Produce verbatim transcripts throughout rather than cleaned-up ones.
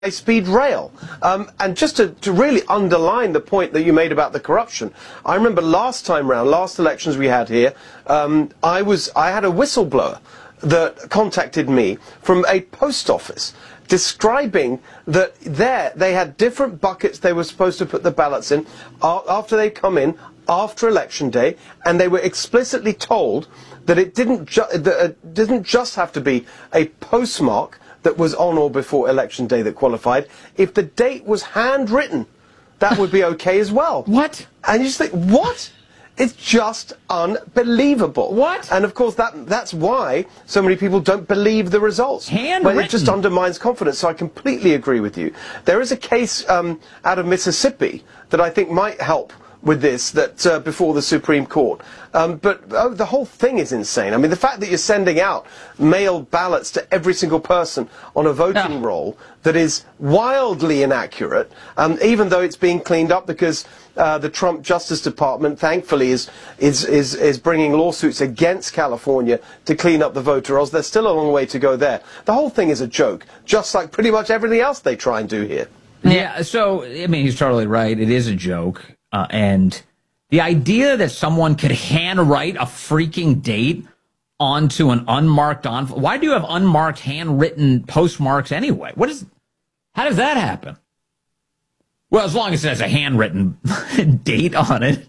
high-speed rail. Um, and just to, to really underline the point that you made about the corruption, I remember last time round, last elections we had here, um, I was I had a whistleblower that contacted me from a post office describing that there they had different buckets they were supposed to put the ballots in after they come in after election day, and they were explicitly told that it didn't, ju that it didn't just have to be a postmark that was on or before election day that qualified. If the date was handwritten, that would be okay as well. What? And you just think, what? It's just unbelievable. What? And of course, that that's why so many people don't believe the results. Handwritten. But it just undermines confidence. So I completely agree with you. There is a case um, out of Mississippi that I think might help with this, that uh, before the Supreme Court. Um, but oh, the whole thing is insane. I mean, the fact that you're sending out mail ballots to every single person on a voting no. roll that is wildly inaccurate, um, even though it's being cleaned up because uh, the Trump Justice Department, thankfully, is, is, is, is bringing lawsuits against California to clean up the voter rolls. There's still a long way to go there. The whole thing is a joke, just like pretty much everything else they try and do here. Yeah, so, I mean, he's totally right. It is a joke. Uh, and the idea that someone could handwrite a freaking date onto an unmarked envelope. Why do you have unmarked handwritten postmarks anyway? What is, how does that happen? Well, as long as it has a handwritten date on it.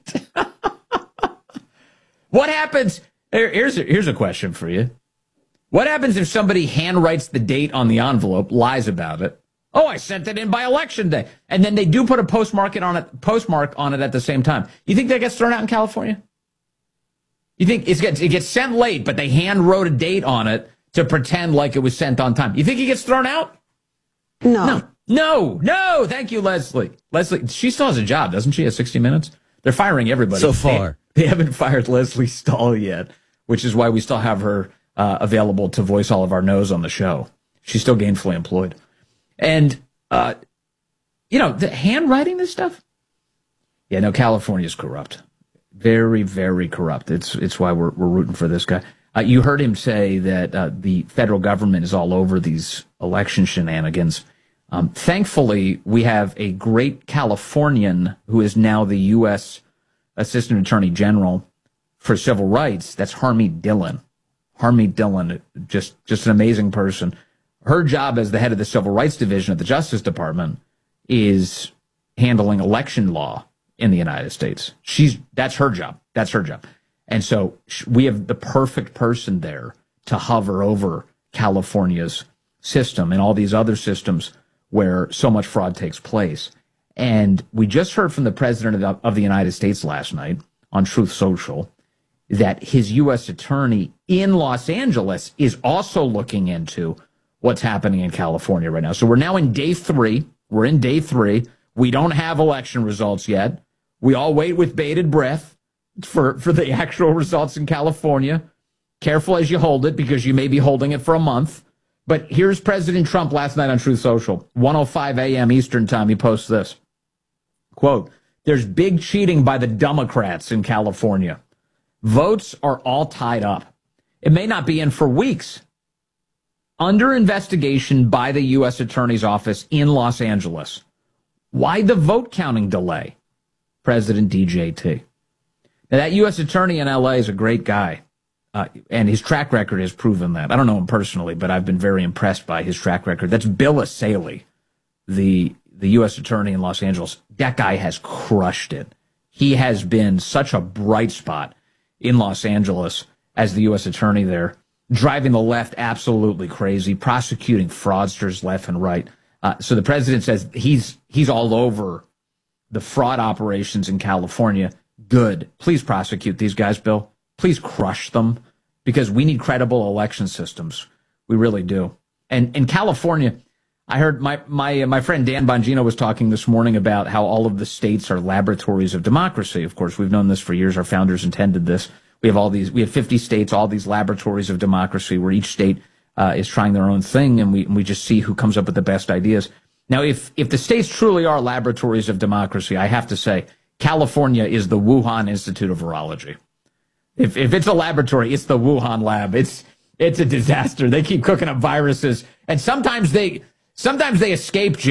What happens? Here, here's, a, here's a question for you. What happens if somebody handwrites the date on the envelope, lies about it? Oh, I sent it in by election day. And then they do put a postmark on it, postmark on it at the same time. You think that gets thrown out in California? You think it gets, it gets sent late, but they hand wrote a date on it to pretend like it was sent on time? You think it gets thrown out? No. No. No. No. Thank you, Leslie. Leslie, she still has a job, doesn't she, at sixty minutes? They're firing everybody. So far. They, they haven't fired Leslie Stahl yet, which is why we still have her uh, available to voice all of our no's on the show. She's still gainfully employed. And, uh, you know, the handwriting this stuff? Yeah, no, California's corrupt. Very, very corrupt. It's it's why we're, we're rooting for this guy. Uh, you heard him say that uh, the federal government is all over these election shenanigans. Um, thankfully, we have a great Californian who is now the U S Assistant Attorney General for Civil Rights. That's Harmeet Dillon. Harmeet Dillon, just, just an amazing person. Her job as the head of the Civil Rights Division at the Justice Department is handling election law in the United States. She's that's her job. That's her job. And so we have the perfect person there to hover over California's system and all these other systems where so much fraud takes place. And we just heard from the President of the, of the United States last night on Truth Social that his U S attorney in Los Angeles is also looking into what's happening in California right now. So we're now in day three. We're in day three. We don't have election results yet. We all wait with bated breath for, for the actual results in California. Careful as you hold it, because you may be holding it for a month. But here's President Trump last night on Truth Social. one oh five a m Eastern time, he posts this. Quote, "There's big cheating by the Democrats in California. Votes are all tied up. It may not be in for weeks. Under investigation by the U S Attorney's Office in Los Angeles. Why the vote counting delay? President D J T." Now, that U S Attorney in L A is a great guy, uh, and his track record has proven that. I don't know him personally, but I've been very impressed by his track record. That's Bill Asaley, the, the U S Attorney in Los Angeles. That guy has crushed it. He has been such a bright spot in Los Angeles as the U S Attorney there, driving the left absolutely crazy, prosecuting fraudsters left and right. Uh, so the president says he's he's all over the fraud operations in California. Good. Please prosecute these guys, Bill. Please crush them, because we need credible election systems. We really do. And in California, I heard my my my friend Dan Bongino was talking this morning about how all of the states are laboratories of democracy. Of course, we've known this for years. Our founders intended this. We have all these, we have fifty states, all these laboratories of democracy where each state uh, is trying their own thing, and we and we just see who comes up with the best ideas. Now, if if the states truly are laboratories of democracy, I have to say, California is the Wuhan Institute of Virology. If if it's a laboratory, it's the Wuhan lab. It's it's a disaster. They keep cooking up viruses, and sometimes they Sometimes they escape jail.